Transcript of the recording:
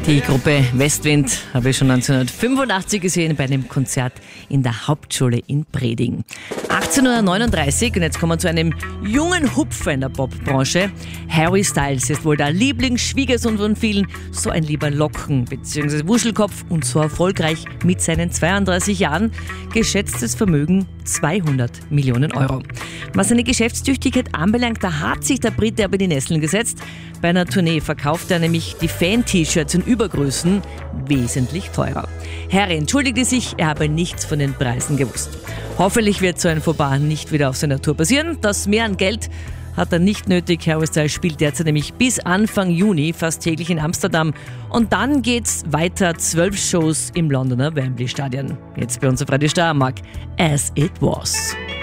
Die Gruppe Westwind habe ich schon 1985 gesehen bei einem Konzert in der Hauptschule in Preding. 1839 und jetzt kommen wir zu einem jungen Hupfer in der Popbranche. Harry Styles ist wohl der Lieblingsschwiegersohn von vielen, so ein lieber Locken- bzw. Wuschelkopf und so erfolgreich mit seinen 32 Jahren. Geschätztes Vermögen 200 Millionen Euro. Was seine Geschäftstüchtigkeit anbelangt, da hat sich der Brite aber in die Nesseln gesetzt. Bei einer Tournee verkauft er nämlich die Fan-T-Shirts in Übergrößen wesentlich teurer. Harry entschuldigte sich, er habe nichts von den Preisen gewusst. Hoffentlich wird so ein Fauxpas nicht wieder auf seiner Tour passieren. Das Mehr an Geld hat er nicht nötig. Harry Styles spielt derzeit nämlich bis Anfang Juni fast täglich in Amsterdam. Und dann geht's weiter, 12 Shows im Londoner Wembley Stadion. Jetzt bei uns auf Radio Steiermark, As It Was.